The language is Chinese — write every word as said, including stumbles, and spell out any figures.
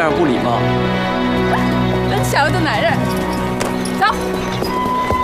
样不礼貌。 真小的男人，走。